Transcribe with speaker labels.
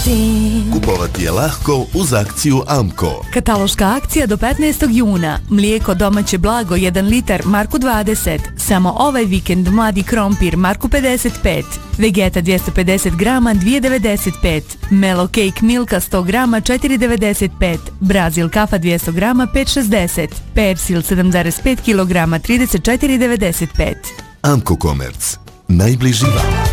Speaker 1: Kupovati je lahko uz akciju Amko.
Speaker 2: Kataloška akcija do 15. juna. Mlijeko domaće blago 1 litar Marku 20. Samo ovaj vikend mladi krompir Marku 55. Vegeta 250 grama 2,95. Melo Cake Milka 100 grama 4,95. Brazil kafa 200 grama 5,60. Persil 7,5 kg 34,95.
Speaker 1: Amko Komerc. Najbliži vam.